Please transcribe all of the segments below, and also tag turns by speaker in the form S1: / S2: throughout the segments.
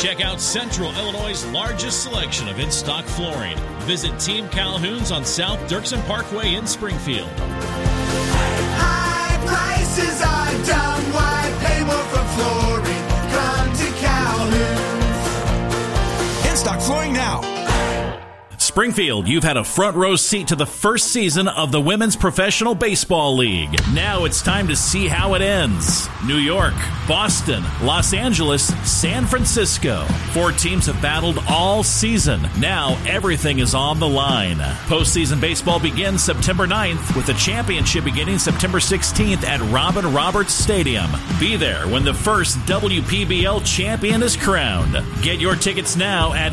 S1: Check out Central Illinois' largest selection of in-stock flooring. Visit Team Calhoun's on South Dirksen Parkway in Springfield.
S2: High prices are dumb. Why pay more for flooring? Come to Calhoun's.
S3: In-stock flooring now.
S1: Springfield, you've had a front row seat to the first season of the Women's Professional Baseball League. Now it's time to see how it ends. New York, Boston, Los Angeles, San Francisco. 4 teams have battled all season. Now everything is on the line. Postseason baseball begins September 9th with the championship beginning September 16th at Robin Roberts Stadium. Be there when the first WPBL champion is crowned. Get your tickets now at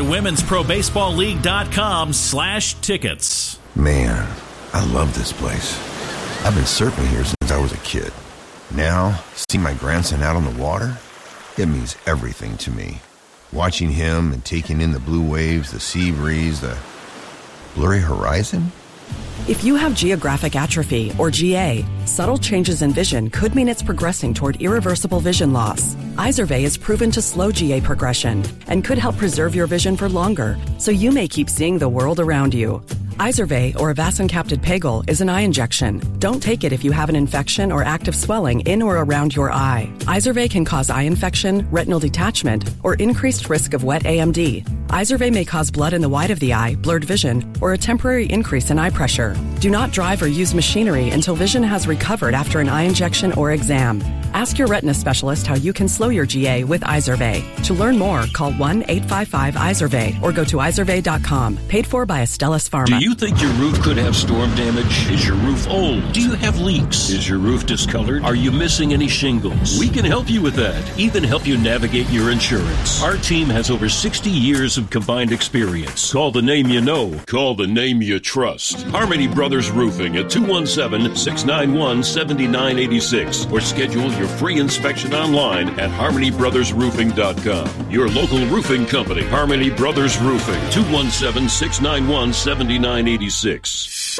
S1: womensprobaseballeague.com/tickets.
S4: Man, I love this place. I've been surfing here since I was a kid. Now, seeing my grandson out on the water, it means everything to me. Watching him and taking in the blue waves, the sea breeze, the blurry horizon.
S5: If you have geographic atrophy, or GA, subtle changes in vision could mean it's progressing toward irreversible vision loss. Izervay is proven to slow GA progression and could help preserve your vision for longer, so you may keep seeing the world around you. Izervay, or avacincaptad pegol, is an eye injection. Don't take it if you have an infection or active swelling in or around your eye. Izervay can cause eye infection, retinal detachment, or increased risk of wet AMD. Izervay may cause blood in the white of the eye, blurred vision, or a temporary increase in eye pressure. Do not drive or use machinery until vision has recovered after an eye injection or exam. Ask your retina specialist how you can slow your GA with Izervay. To learn more, call 1-855-IZERVAY or go to izervay.com. Paid for by Astellas Pharma.
S6: Do you think your roof could have storm damage? Is your roof old? Do you have leaks? Is your roof discolored? Are you missing any shingles? We can help you with that. Even help you navigate your insurance. Our team has over 60 years of combined experience. Call the name you know. Call the name you trust. Harmony Brothers Roofing at 217-691-7986 or schedule your free inspection online at harmonybrothersroofing.com. Your local roofing company, Harmony Brothers Roofing, 217-691-7986.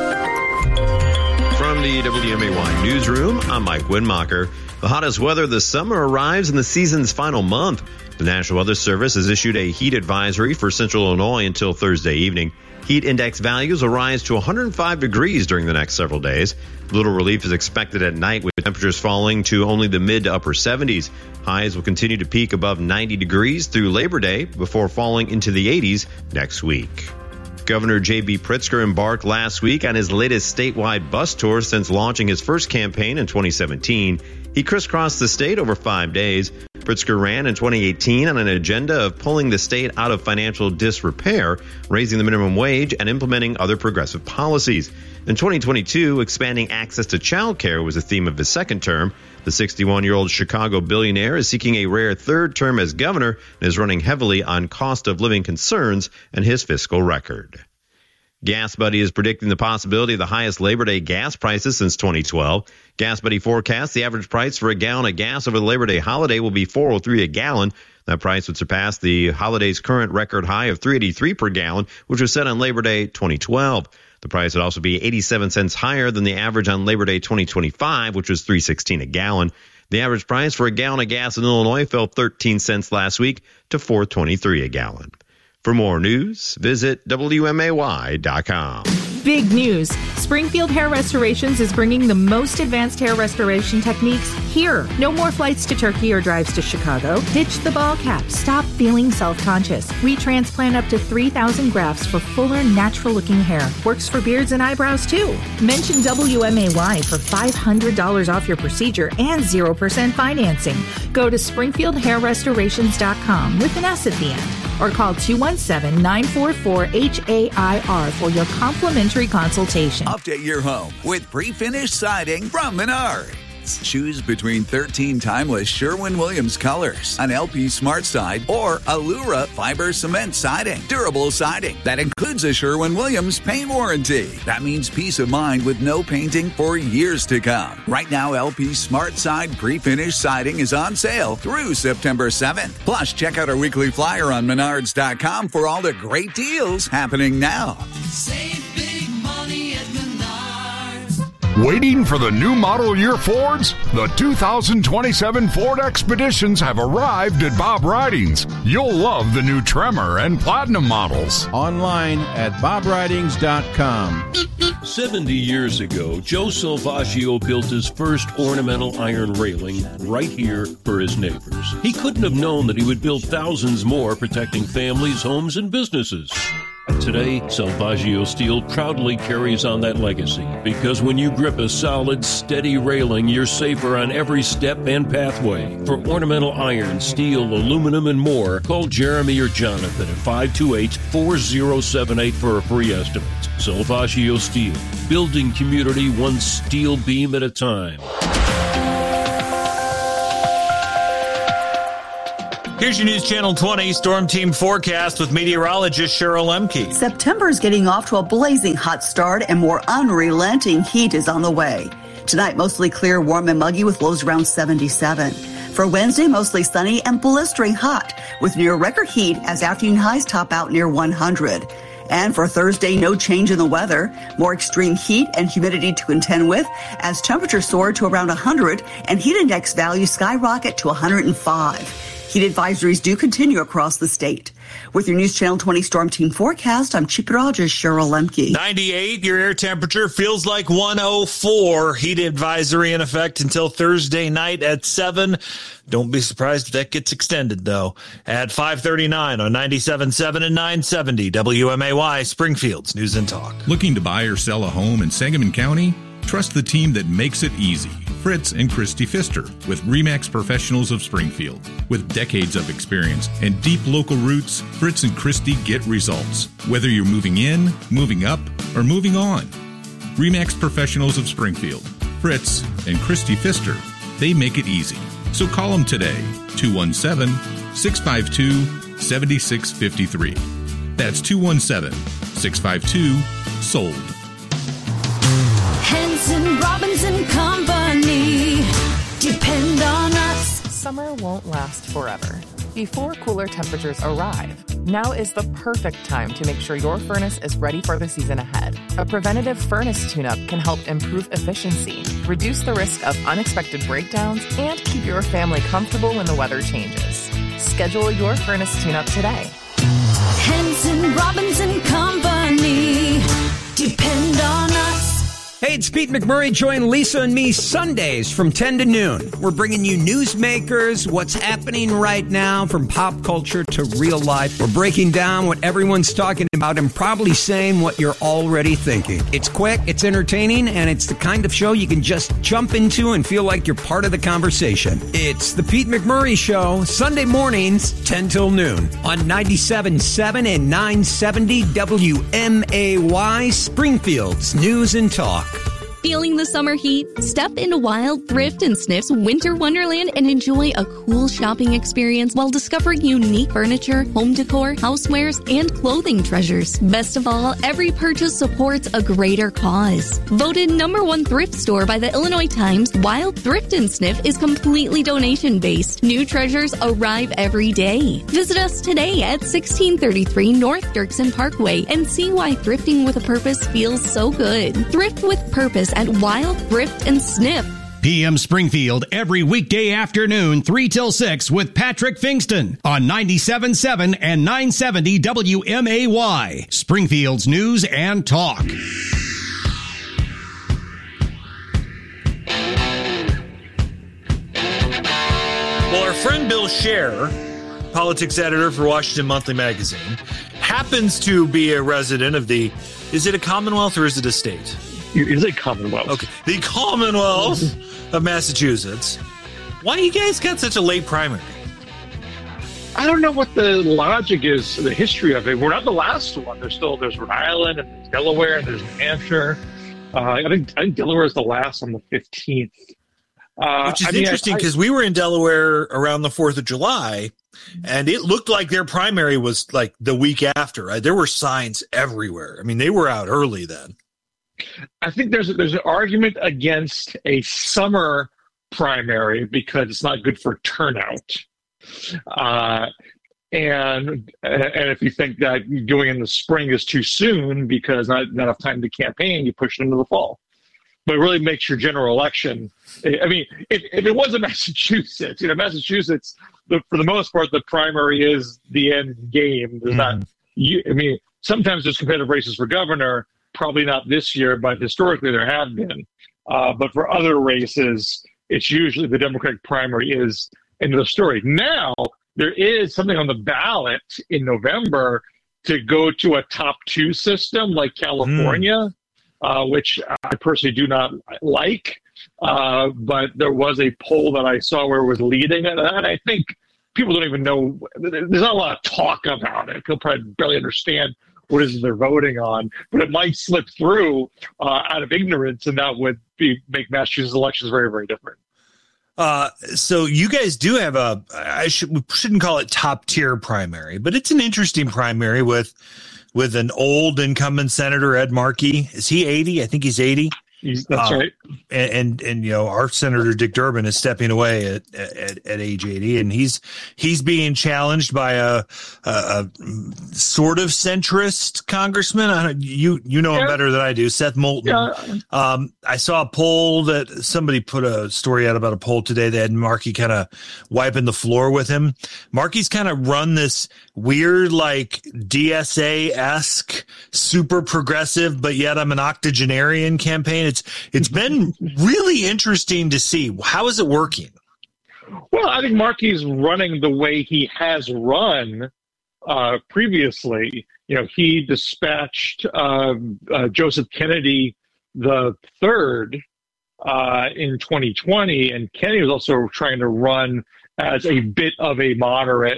S7: From the WMAY newsroom, I'm Mike Winmacher. The hottest weather this summer arrives in the season's final month. The National Weather Service has issued a heat advisory for Central Illinois until Thursday evening. Heat index values will rise to 105 degrees during the next several days. Little relief is expected at night, with temperatures falling to only the mid to upper 70s. Highs will continue to peak above 90 degrees through Labor Day before falling into the 80s next week. Governor J.B. Pritzker embarked last week on his latest statewide bus tour since launching his first campaign in 2017. He crisscrossed the state over 5 days. Pritzker ran in 2018 on an agenda of pulling the state out of financial disrepair, raising the minimum wage, and implementing other progressive policies. In 2022, expanding access to child care was a theme of his second term. The 61-year-old Chicago billionaire is seeking a rare third term as governor and is running heavily on cost of living concerns and his fiscal record. Gas Buddy is predicting the possibility of the highest Labor Day gas prices since 2012. Gas Buddy forecasts the average price for a gallon of gas over the Labor Day holiday will be $4.03 a gallon. That price would surpass the holiday's current record high of $3.83 per gallon, which was set on Labor Day 2012. The price would also be 87 cents higher than the average on Labor Day 2025, which was $3.16 a gallon. The average price for a gallon of gas in Illinois fell 13 cents last week to $4.23 a gallon. For more news, visit WMAY.com.
S8: Big news. Springfield Hair Restorations is bringing the most advanced hair restoration techniques here. No more flights to Turkey or drives to Chicago. Ditch the ball cap. Stop feeling self-conscious. We transplant up to 3,000 grafts for fuller, natural-looking hair. Works for beards and eyebrows, too. Mention WMAY for $500 off your procedure and 0% financing. Go to SpringfieldHairRestorations.com with an S at the end. Or call 217-944-HAIR for your complimentary consultation.
S3: Update your home with pre-finished siding from Menards. Choose between 13 timeless Sherwin-Williams colors, an LP Smart Side, or Allura Fiber Cement Siding. Durable siding that includes a Sherwin-Williams paint warranty. That means peace of mind with no painting for years to come. Right now, LP Smart Side pre-finished siding is on sale through September 7th. Plus, check out our weekly flyer on Menards.com for all the great deals happening now.
S2: Save big money at Menards.
S9: Waiting for the new model year Fords? The 2027 Ford Expeditions have arrived at Bob Ridings. You'll love the new Tremor and Platinum models.
S10: Online at bobridings.com.
S6: 70 years ago, Joe Salvaggio built his first ornamental iron railing right here for his neighbors. He couldn't have known that he would build thousands more, protecting families, homes, and businesses. Today, Salvaggio Steel proudly carries on that legacy, because when you grip a solid, steady railing, you're safer on every step and pathway. For ornamental iron, steel, aluminum, and more, call Jeremy or Jonathan at 528-4078 for a free estimate. Salvaggio Steel, building community one steel beam at a time.
S11: Here's your News Channel 20 Storm Team forecast with meteorologist Cheryl Lemke.
S12: September is getting off to a blazing hot start, and more unrelenting heat is on the way. Tonight, mostly clear, warm, and muggy with lows around 77. For Wednesday, mostly sunny and blistering hot with near record heat as afternoon highs top out near 100. And for Thursday, no change in the weather. More extreme heat and humidity to contend with as temperatures soar to around 100 and heat index values skyrocket to 105. Heat advisories do continue across the state. With your News Channel 20 Storm Team forecast, I'm meteorologist Cheryl Lemke.
S11: 98, your air temperature feels like 104. Heat advisory in effect until Thursday night at 7. Don't be surprised if that gets extended, though. At 5:39 on 97.7 and 970 WMAY, Springfield's News and Talk.
S13: Looking to buy or sell a home in Sangamon County? Trust the team that makes it easy. Fritz and Christy Pfister with RE/MAX Professionals of Springfield. With decades of experience and deep local roots, Fritz and Christy get results. Whether you're moving in, moving up, or moving on. RE/MAX Professionals of Springfield. Fritz and Christy Pfister. They make it easy. So call them today, 217-652-7653. That's 217-652-SOLD.
S14: Henson, Robinson Company. Depend on us.
S15: Summer won't last forever. Before cooler temperatures arrive, now is the perfect time to make sure your furnace is ready for the season ahead. A preventative furnace tune-up can help improve efficiency, reduce the risk of unexpected breakdowns, and keep your family comfortable when the weather changes. Schedule your furnace tune-up today.
S14: Henson, Robinson Company. Depend on us.
S16: Hey, it's Pete McMurray. Join Lisa and me Sundays from 10 to noon. We're bringing you newsmakers, what's happening right now from pop culture to real life. We're breaking down what everyone's talking about and probably saying what you're already thinking. It's quick, it's entertaining, and it's the kind of show you can just jump into and feel like you're part of the conversation. It's the Pete McMurray Show, Sunday mornings, 10 till noon on 97.7 and 970 WMAY, Springfield's News and Talk.
S17: Feeling the summer heat? Step into Wild Thrift and Sniff's Winter Wonderland and enjoy a cool shopping experience while discovering unique furniture, home decor, housewares, and clothing treasures. Best of all, every purchase supports a greater cause. Voted #1 thrift store by the Illinois Times, Wild Thrift and Sniff is completely donation-based. New treasures arrive every day. Visit us today at 1633 North Dirksen Parkway and see why thrifting with a purpose feels so good. Thrift with purpose at Wild Thrift and Sniff.
S18: PM Springfield every weekday afternoon 3 till 6 with Patrick Fingston on 97.7 and 970 WMAY. Springfield's News and Talk.
S11: Well, our friend Bill Scher, politics editor for Washington Monthly Magazine, happens to be a resident of the, is it a Commonwealth or is it a state?
S19: It is a Commonwealth.
S11: Okay, the Commonwealth of Massachusetts. Why you guys got such a late primary?
S19: I don't know what the logic is, the history of it. We're not the last one. There's Rhode Island and there's Delaware and there's New Hampshire. I think Delaware is the last on the 15th.
S11: Which is interesting because we were in Delaware around the 4th of July, and it looked like their primary was like the week after. Right? There were signs everywhere. I mean, they were out early then.
S19: I think there's an argument against a summer primary because it's not good for turnout. And if you think that going in the spring is too soon because not enough time to campaign, you push it into the fall. but it really makes your general election. I mean, if it wasn't Massachusetts, Massachusetts, for the most part, the primary is the end game. There's not. I mean, sometimes there's competitive races for governor. Probably not this year, but historically there have been. But for other races, it's usually the Democratic primary is end of the story. Now, there is something on the ballot in November to go to a top 2 system like California, which I personally do not like. But there was a poll that I saw where it was leading, and I think people don't even know. There's not a lot of talk about it. People probably barely understand what it is they're voting on, but it might slip through out of ignorance, and that would make Massachusetts elections very, very different.
S11: So you guys do have we shouldn't call it top tier primary, but it's an interesting primary with an old incumbent senator, Ed Markey. Is he 80? I think he's 80.
S19: That's right.
S11: And our Senator Dick Durbin is stepping away at age 80, and he's being challenged by a sort of centrist congressman. You know him better than I do, Seth Moulton. Yeah. I saw a poll that somebody put a story out about a poll today that had Markey kind of wiping the floor with him. Markey's kind of run this weird, like DSA-esque, super progressive, but yet I'm an octogenarian campaign. It's been really interesting to see. How is it working?
S19: Well, I think Markey's running the way he has run previously. He dispatched Joseph Kennedy the third in 2020, and Kennedy was also trying to run as a bit of a moderate,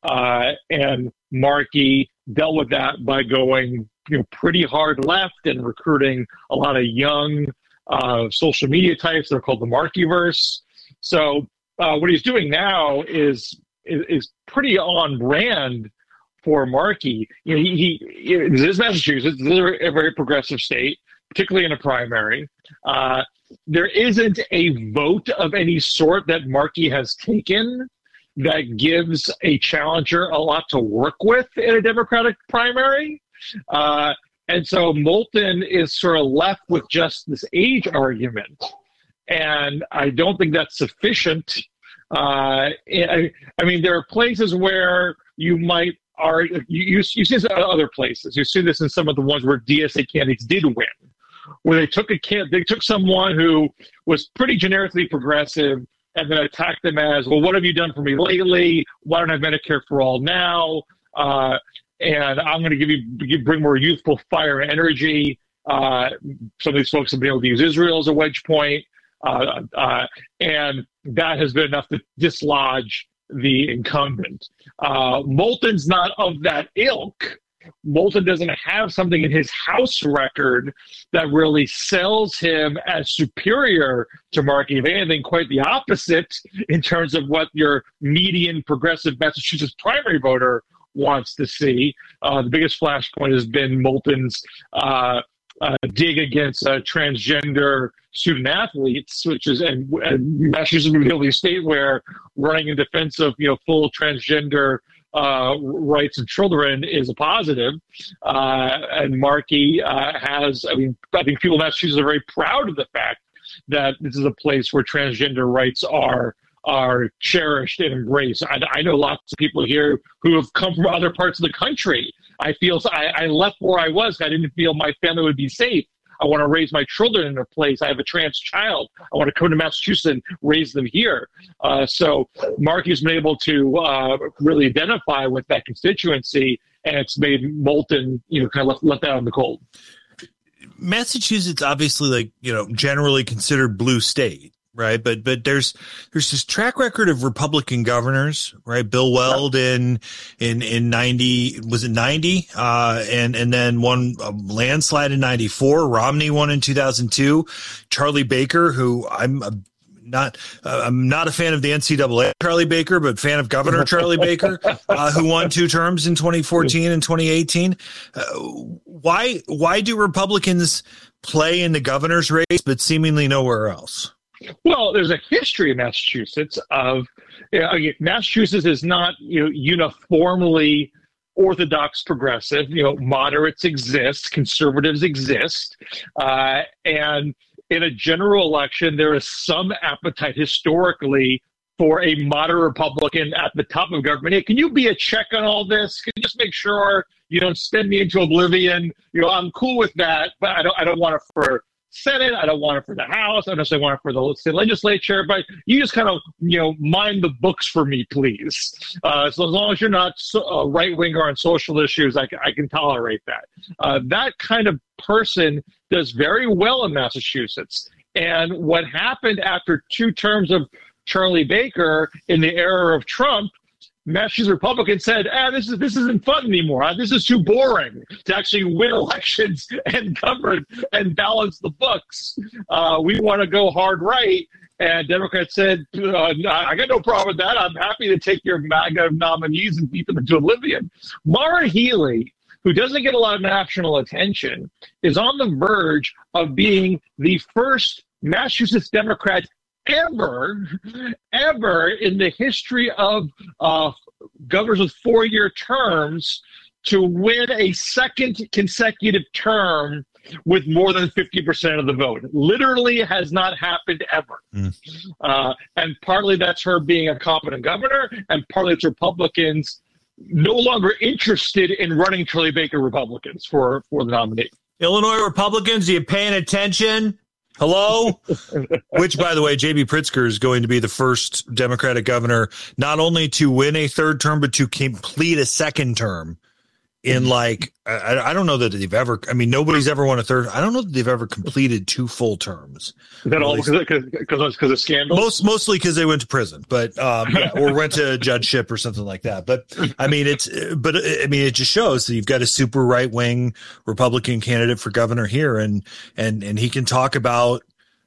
S19: and Markey dealt with that by going pretty hard left and recruiting a lot of young social media types. They're called the Markeyverse. So what he's doing now is pretty on brand for Markey. This is Massachusetts. This is a very progressive state, particularly in a primary. There isn't a vote of any sort that Markey has taken that gives a challenger a lot to work with in a Democratic primary. And so Moulton is sort of left with just this age argument. And I don't think that's sufficient. I mean, there are places where you might argue, you see this in other places. You see this in some of the ones where DSA candidates did win, where they took someone who was pretty generically progressive and then attacked them as, well, what have you done for me lately? Why don't I have Medicare for all now? And I'm going to bring more youthful fire and energy. Some of these folks have been able to use Israel as a wedge point. And that has been enough to dislodge the incumbent. Moulton's not of that ilk. Moulton doesn't have something in his House record that really sells him as superior to Markey. If anything, quite the opposite in terms of what your median progressive Massachusetts primary voter wants to see. The biggest flashpoint has been Moulton's dig against transgender student athletes, which is and Massachusetts is the only state where running in defense of full transgender rights of children is a positive. And Markey has. I think people in Massachusetts are very proud of the fact that this is a place where transgender rights are cherished and embraced. I know lots of people here who have come from other parts of the country. I left where I was. I didn't feel my family would be safe. I want to raise my children in a place. I have a trans child. I want to come to Massachusetts and raise them here. So Markey's been able to really identify with that constituency, and it's made Moulton, kind of left out in the cold.
S11: Massachusetts, obviously, generally considered blue state. Right. But there's this track record of Republican governors, right? Bill Weld in 90, was it 90? And then one landslide in 94. Romney won in 2002. Charlie Baker, who I'm not a fan of the NCAA Charlie Baker, but fan of Governor Charlie Baker, who won 2 terms in 2014 and 2018. Why do Republicans play in the governor's race, but seemingly nowhere else?
S19: Well, there's a history in Massachusetts of Massachusetts is not uniformly orthodox progressive. Moderates exist, conservatives exist, and in a general election, there is some appetite historically for a moderate Republican at the top of government. Hey, can you be a check on all this? Can you just make sure you don't spin me into oblivion? I'm cool with that, but I don't want it for Senate. I don't want it for the House. I don't necessarily want it for the state legislature. But you just kind of, mind the books for me, please. So as long as you're not right winger on social issues, I can tolerate that. That kind of person does very well in Massachusetts. And what happened after 2 terms of Charlie Baker in the era of Trump, Massachusetts Republicans said, this isn't fun anymore. This is too boring to actually win elections and govern and balance the books. We want to go hard right. And Democrats said, I got no problem with that. I'm happy to take your MAGA nominees and beat them into oblivion. Maura Healey, who doesn't get a lot of national attention, is on the verge of being the first Massachusetts Democrat ever in the history of governors with 4-year terms to win a second consecutive term with more than 50% of the vote. Literally has not happened ever. And partly that's her being a competent governor, and partly it's Republicans no longer interested in running Charlie Baker Republicans for the nominee.
S11: Illinois Republicans, are you paying attention? Hello? Which, by the way, J.B. Pritzker is going to be the first Democratic governor not only to win a 3rd term, but to complete a 2nd term in I don't know that they've ever, nobody's ever won a 3rd. I don't know that they've ever completed 2 full terms.
S19: Is that all because of scandals?
S11: Mostly because they went to prison, but or went to judgeship or something like that. But it just shows that you've got a super right wing Republican candidate for governor here, and he can talk about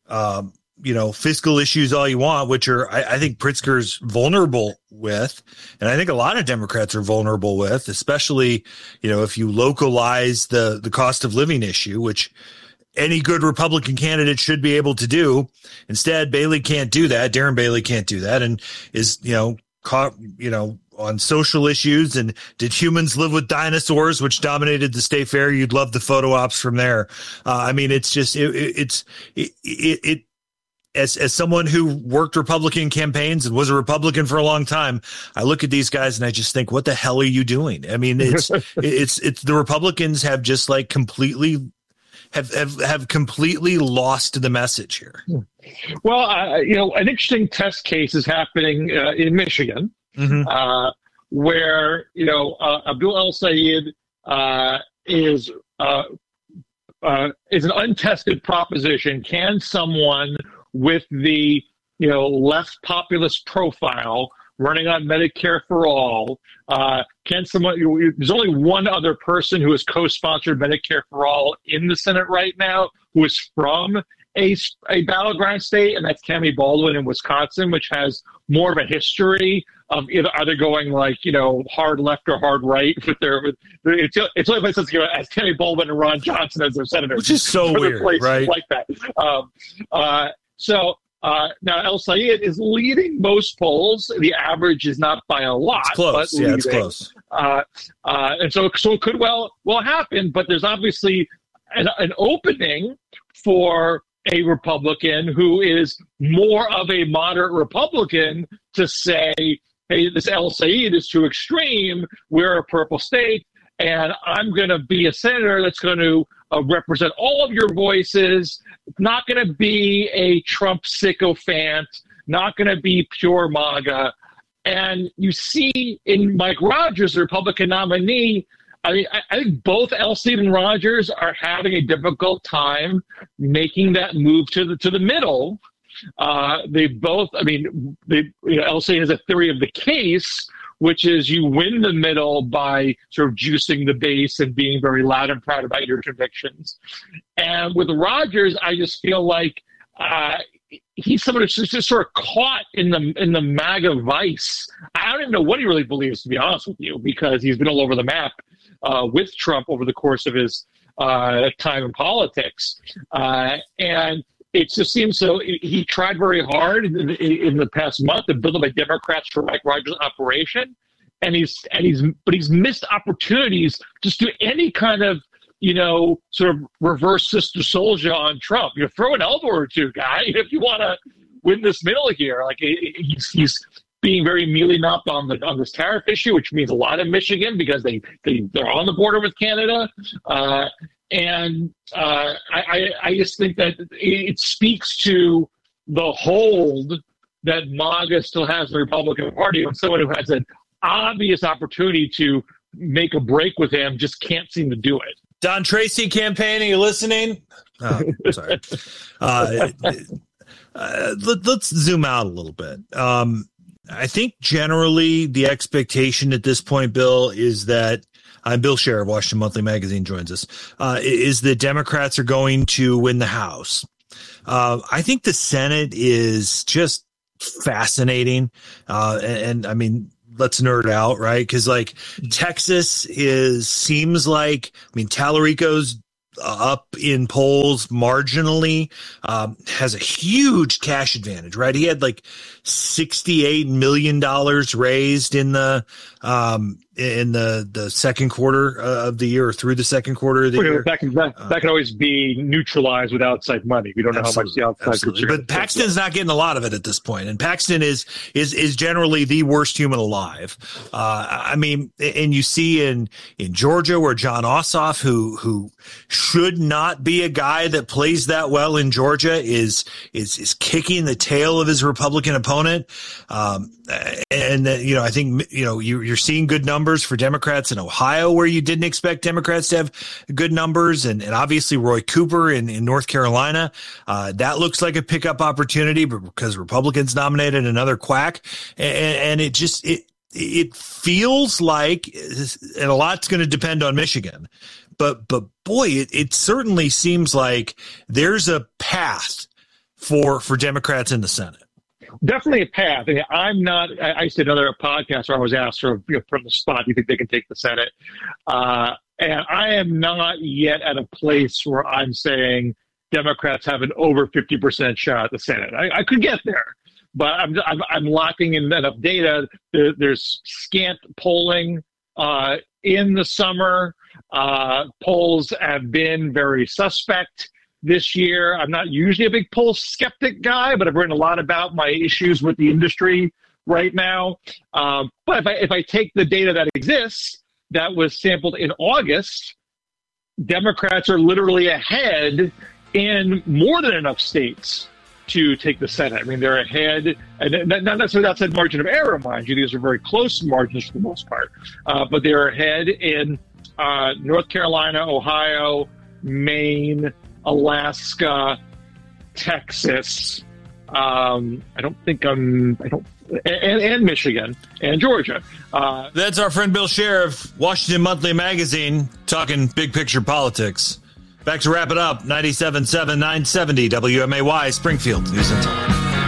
S11: fiscal issues all you want, which are I think Pritzker's vulnerable with, and I think a lot of Democrats are vulnerable with, especially if you localize the cost of living issue, which any good Republican candidate should be able to do. Instead, Bailey can't do that. Darren Bailey can't do that, and is caught on social issues. And did humans live with dinosaurs, which dominated the state fair? You'd love the photo ops from there. It's just As someone who worked Republican campaigns and was a Republican for a long time, I look at these guys and I just think, what the hell are you doing? It's the Republicans have just completely have completely lost the message here.
S19: Well, an interesting test case is happening in Michigan, where Abdul El-Sayed is an untested proposition. Can someone with the left populist profile running on Medicare for all, there's only one other person who has co-sponsored Medicare for all in the Senate right now who is from a battleground state, and that's Tammy Baldwin in Wisconsin, which has more of a history of either going hard left or hard right with it's the only place that's as Tammy Baldwin and Ron Johnson as their senators,
S11: which is so weird, right?
S19: Like that. Now El-Sayed is leading most polls. The average is not by a lot.
S11: It's close.
S19: But leading.
S11: It's close.
S19: And so it could well happen, but there's obviously an opening for a Republican who is more of a moderate Republican to say, hey, this El-Sayed is too extreme. We're a purple state, and I'm going to be a senator that's going to represent all of your voices, not going to be a Trump sycophant, not going to be pure MAGA. And you see in Mike Rogers, the Republican nominee, I think both El-Sayed and Rogers are having a difficult time making that move to the middle. They both, El-Sayed has a theory of the case, which is you win the middle by sort of juicing the base and being very loud and proud about your convictions. And with Rogers, I just feel like he's someone who's just sort of caught in the MAGA vice. I don't even know what he really believes, to be honest with you, because he's been all over the map with Trump over the course of his time in politics. And it just seems so he tried very hard in the past month to build up a Democrats for Mike Rogers operation, and he's missed opportunities just to any kind of sort of reverse Sister Souljah on Trump. Throw an elbow or two, guy, if you want to win this middle here. Like he's being very mealy-mouthed on this tariff issue, which means a lot in Michigan because they're on the border with Canada. I just think that it speaks to the hold that MAGA still has in the Republican Party when someone who has an obvious opportunity to make a break with him just can't seem to do it.
S11: Don Tracy campaign, are you listening? Oh, sorry. Let's zoom out a little bit. I think generally the expectation at this point, Bill, is that Bill Scher of Washington Monthly Magazine joins us, is that Democrats are going to win the House. I think the Senate is just fascinating. And I mean, let's nerd out, right? Because like Texas seems like, Tallarico's up in polls marginally, has a huge cash advantage, right? He had like $68 million raised in the second quarter of the year, or through the second quarter of the year.
S19: That can always be neutralized with outside money. We don't know how much the outside groups are.
S11: But Paxton's not getting a lot of it at this point, and Paxton is generally the worst human alive. And you see in Georgia where John Ossoff, who should not be a guy that plays that well in Georgia, is kicking the tail of his Republican opponent. I think you're seeing good numbers for Democrats in Ohio, where you didn't expect Democrats to have good numbers, and obviously Roy Cooper in North Carolina. That looks like a pickup opportunity, but because Republicans nominated another quack, and it feels like, and a lot's going to depend on Michigan, but boy, it certainly seems like there's a path for Democrats in the Senate.
S19: Definitely a path. I said another podcast where I was asked from the spot, do you think they can take the Senate? And I am not yet at a place where I'm saying Democrats have an over 50% shot at the Senate. I could get there, but I'm locking in enough data. There's scant polling in the summer. Polls have been very suspect this year. I'm not usually a big poll skeptic guy, but I've written a lot about my issues with the industry right now. But if I take the data that exists, that was sampled in August, Democrats are literally ahead in more than enough states to take the Senate. They're ahead, and not necessarily outside margin of error, mind you. These are very close margins for the most part. But they're ahead in North Carolina, Ohio, Maine, Alaska, Texas. And Michigan and Georgia.
S11: That's our friend Bill Scher of Washington Monthly Magazine talking big picture politics. Back to wrap it up. 97.7, 970 WMAY, Springfield News and Talk.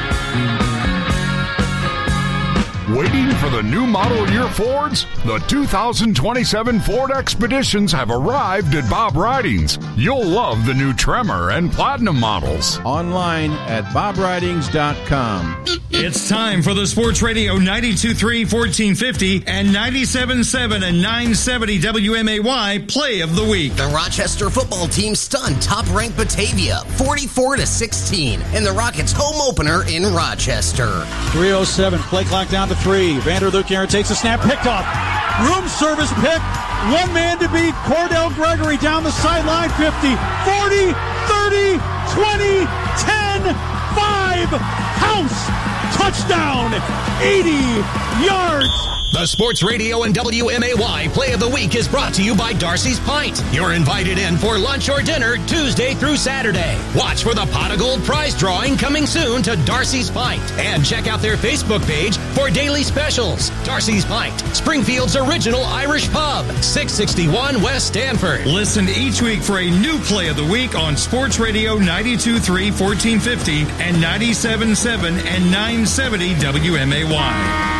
S9: Waiting for the new model year Fords? The 2027 Ford Expeditions have arrived at Bob Ridings. You'll love the new Tremor and Platinum models.
S10: Online at bobridings.com.
S18: It's time for the Sports Radio 92.3 1450 and 97.7 and 970 WMAY Play of the Week.
S20: The Rochester football team stunned top-ranked Batavia 44-16 in the Rockets' home opener in Rochester.
S21: 3:07, play clock down to 3. Vanderluk Aaron takes a snap, picked off. Room service pick. One man to beat. Cordell Gregory down the sideline. 50, 40, 30, 20, 10, 5. House. Touchdown. 80 yards.
S18: The Sports Radio and WMAY Play of the Week is brought to you by Darcy's Pint. You're invited in for lunch or dinner Tuesday through Saturday. Watch for the Pot of Gold prize drawing coming soon to Darcy's Pint. And check out their Facebook page for daily specials. Darcy's Pint, Springfield's original Irish pub, 661 West Stanford. Listen each week for a new Play of the Week on Sports Radio 92.3 1450 and 97.7 and 970 WMAY.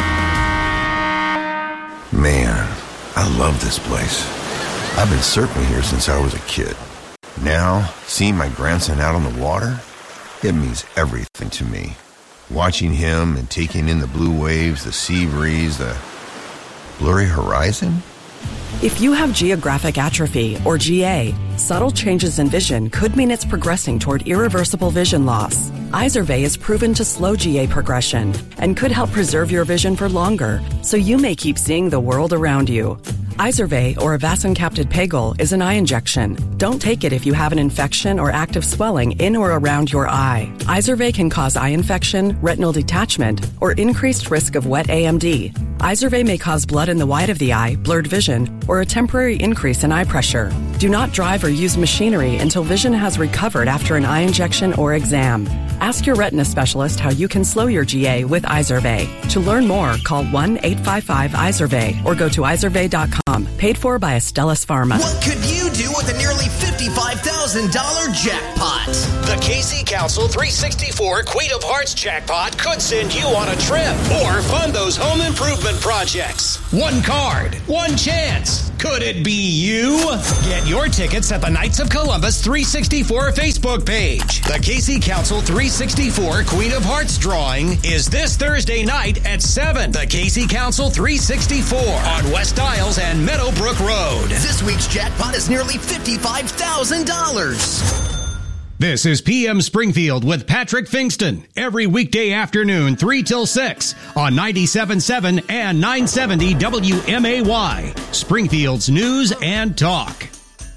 S4: Man, I love this place. I've been surfing here since I was a kid. Now, seeing my grandson out on the water, it means everything to me. Watching him and taking in the blue waves, the sea breeze, the blurry horizon.
S5: If you have geographic atrophy, or GA, Subtle changes in vision could mean it's progressing toward irreversible vision loss. Izervay is proven to slow GA progression and could help preserve your vision for longer, so you may keep seeing the world around you. Izervay, or avacincaptad pegol, is an eye injection. Don't take it if you have an infection or active swelling in or around your eye. Izervay can cause eye infection, retinal detachment, or increased risk of wet AMD. Izervay may cause blood in the white of the eye, blurred vision, or a temporary increase in eye pressure. Do not drive or use machinery until vision has recovered after an eye injection or exam. Ask your retina specialist how you can slow your GA with Izervay. To learn more, call 1-855-IZERVAY or go to izervay.com. Paid for by Astellas Pharma.
S20: What could you do with a nearly $55,000 jackpot?
S1: The KC Council 364 Queen of Hearts jackpot could send you on a trip or fund those home improvement projects. One card, one chance. Could it be you? Get your tickets at the Knights of Columbus 364 Facebook page. The KC Council 364 Queen of Hearts drawing is this Thursday night at 7. The KC Council 364 on West Isles and Meadowbrook Road.
S20: This week's jackpot is nearly $55,000.
S18: This is PM Springfield with Patrick Fingston. Every weekday afternoon, 3 till 6 on 97.7 and 970 WMAY. Springfield's News and Talk.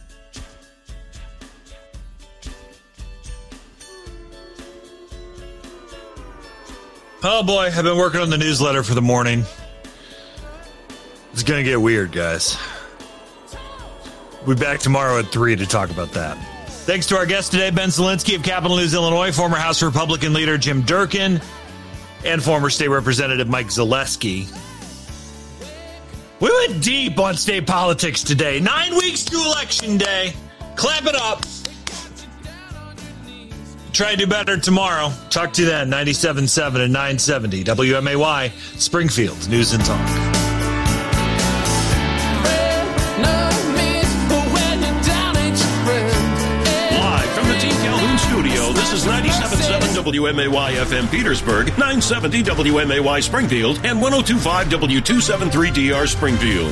S11: Oh boy, I've been working on the newsletter for the morning. It's going to get weird, guys. We'll be back tomorrow at 3 to talk about that. Thanks to our guest today, Ben Zielinski of Capital News, Illinois, former House Republican leader Jim Durkin, and former state representative Mike Zaleski. We went deep on state politics today. 9 weeks to Election Day. Clap it up. Try to do better tomorrow. Talk to you then. 97.7 and 970 WMAY, Springfield's News and Talk.
S6: Studio. This is 97.7 WMAY FM Petersburg, 970 WMAY Springfield, and 102.5 W273DR Springfield.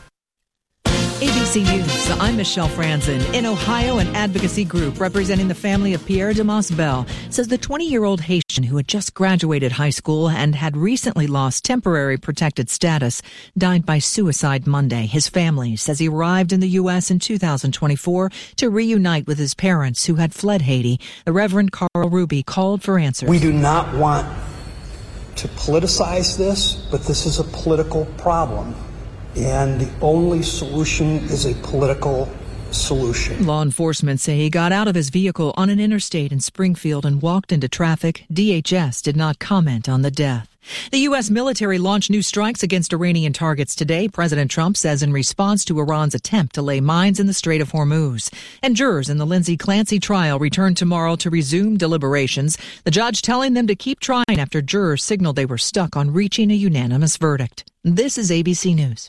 S22: ABC News, I'm Michelle Franzen. In Ohio, an advocacy group representing the family of Pierre Demas Bell says the 20-year-old Haitian who had just graduated high school and had recently lost temporary protected status died by suicide Monday. His family says he arrived in the U.S. in 2024 to reunite with his parents who had fled Haiti. The Reverend Carl Ruby called for answers.
S23: We do not want to politicize this, but this is a political problem. And the only solution is a political solution.
S22: Law enforcement say he got out of his vehicle on an interstate in Springfield and walked into traffic. DHS did not comment on the death. The U.S. military launched new strikes against Iranian targets today, President Trump says in response to Iran's attempt to lay mines in the Strait of Hormuz. And jurors in the Lindsay Clancy trial return tomorrow to resume deliberations, the judge telling them to keep trying after jurors signaled they were stuck on reaching a unanimous verdict. This is ABC News.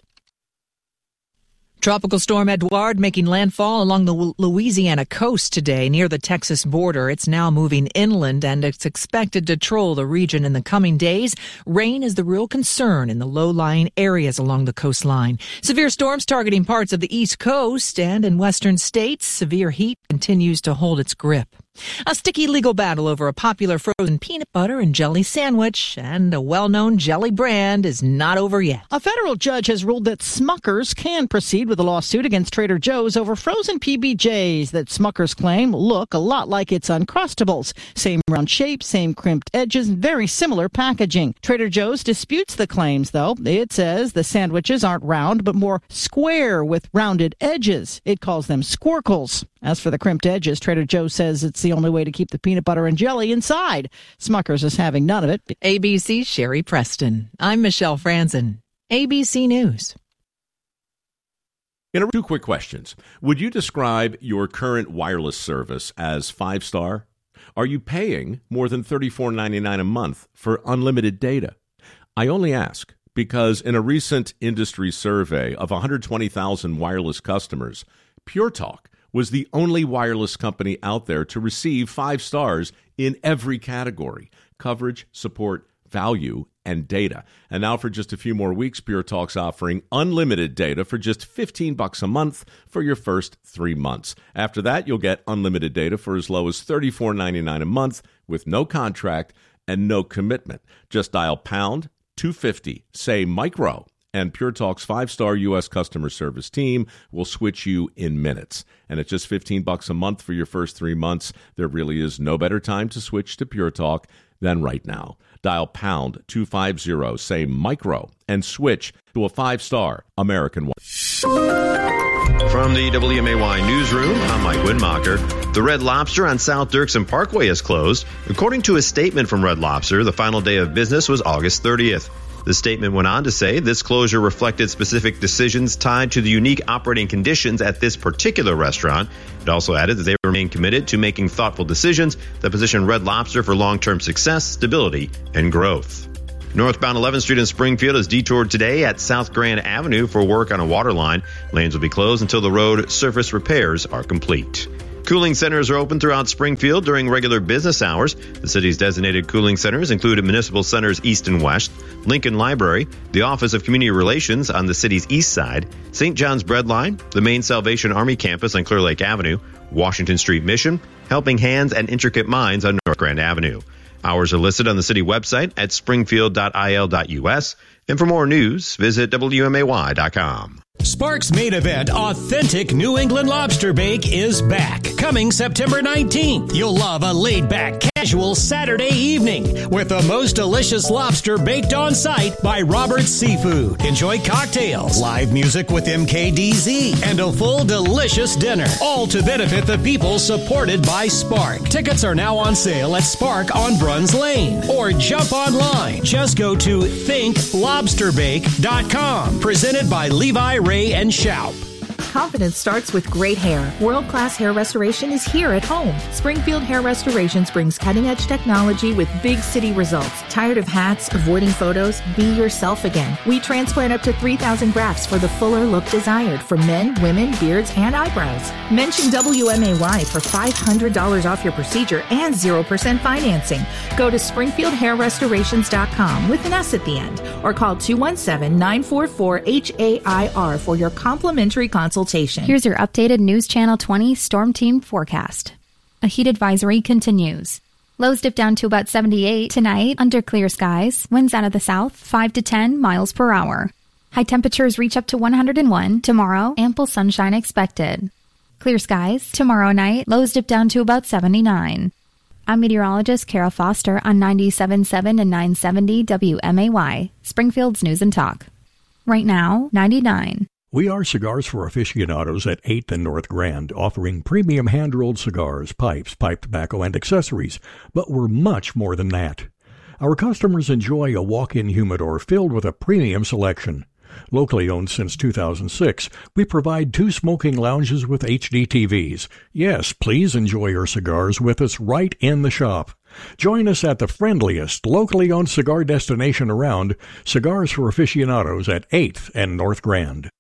S22: Tropical storm Edouard making landfall along the Louisiana coast today near the Texas border. It's now moving inland and it's expected to troll the region in the coming days. Rain is the real concern in the low-lying areas along the coastline. Severe storms targeting parts of the East Coast and in western states. Severe heat continues to hold its grip. A sticky legal battle over a popular frozen peanut butter and jelly sandwich and a well-known jelly brand is not over yet.
S24: A federal judge has ruled that Smucker's can proceed with a lawsuit against Trader Joe's over frozen PBJs that Smucker's claim look a lot like its Uncrustables. Same round shape, same crimped edges, very similar packaging. Trader Joe's disputes the claims, though. It says the sandwiches aren't round, but more square with rounded edges. It calls them squircles. As for the crimped edges, Trader Joe's says it's the only way to keep the peanut butter and jelly inside. Smucker's is having none of it.
S22: ABC's Sherry Preston. I'm Michelle Franzen. ABC News.
S25: Two quick questions. Would you describe your current wireless service as 5-star? Are you paying more than $34.99 a month for unlimited data? I only ask because in a recent industry survey of 120,000 wireless customers, Pure Talk was the only wireless company out there to receive 5 stars in every category: coverage, support, value, and data. And now for just a few more weeks, Pure Talk's offering unlimited data for just $15 a month for your first 3 months. After that, you'll get unlimited data for as low as $34.99 a month with no contract and no commitment. Just dial pound 250, say micro, and Pure Talk's 5-star U.S. customer service team will switch you in minutes. And at just $15 a month for your first 3 months, there really is no better time to switch to Pure Talk than right now. Dial pound 250, say micro, and switch to a 5-star American one.
S2: From the WMAY newsroom, I'm Mike Winmacher. The Red Lobster on South Dirksen Parkway is closed. According to a statement from Red Lobster, the final day of business was August 30th. The statement went on to say this closure reflected specific decisions tied to the unique operating conditions at this particular restaurant. It also added that they remain committed to making thoughtful decisions that position Red Lobster for long-term success, stability, and growth. Northbound 11th Street in Springfield is detoured today at South Grand Avenue for work on a water line. Lanes will be closed until the road surface repairs are complete. Cooling centers are open throughout Springfield during regular business hours. The city's designated cooling centers include Municipal Centers East and West, Lincoln Library, the Office of Community Relations on the city's east side, St. John's Breadline, the main Salvation Army campus on Clear Lake Avenue, Washington Street Mission, Helping Hands, and Intricate Minds on North Grand Avenue. Hours are listed on the city website at springfield.il.us. And for more news, visit WMAY.com.
S18: Sparks' main event, Authentic New England Lobster Bake, is back. Coming September 19th. You'll love a laid-back, casual Saturday evening with the most delicious lobster baked on site by Robert's Seafood. Enjoy cocktails, live music with MKDZ, and a full delicious dinner. All to benefit the people supported by Spark. Tickets are now on sale at Spark on Bruns Lane. Or jump online. Just go to thinklobsterbake.com. Presented by Levi Ray and Shoup.
S3: Confidence starts with great hair. World-class hair restoration is here at home. Springfield Hair Restorations brings cutting-edge technology with big city results. Tired of hats, avoiding photos? Be yourself again. We transplant up to 3,000 grafts for the fuller look desired for men, women, beards, and eyebrows. Mention WMAY for $500 off your procedure and 0% financing. Go to SpringfieldHairRestorations.com with an S at the end or call 217-944-HAIR for your complimentary consultation.
S7: Here's your updated News Channel 20 Storm Team forecast. A heat advisory continues. Lows dip down to about 78 tonight under clear skies. Winds out of the south, 5 to 10 miles per hour. High temperatures reach up to 101 tomorrow. Ample sunshine expected. Clear skies tomorrow night. Lows dip down to about 79. I'm meteorologist Kara Foster on 97.7 and 970 WMAY, Springfield's News and Talk. Right now, 99.
S8: We are Cigars for Aficionados at 8th and North Grand, offering premium hand-rolled cigars, pipes, pipe tobacco, and accessories. But we're much more than that. Our customers enjoy a walk-in humidor filled with a premium selection. Locally owned since 2006, we provide 2 smoking lounges with HD TVs. Yes, please enjoy your cigars with us right in the shop. Join us at the friendliest, locally owned cigar destination around, Cigars for Aficionados at 8th and North Grand.